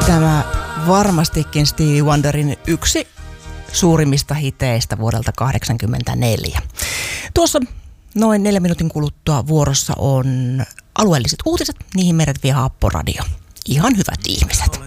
Tämä varmastikin Stevie Wonderin yksi suurimmista hiteistä vuodelta 1984. Tuossa noin 4 minuutin kuluttua vuorossa on alueelliset uutiset, niihin meidät vie Happoradio. Ihan hyvät ihmiset.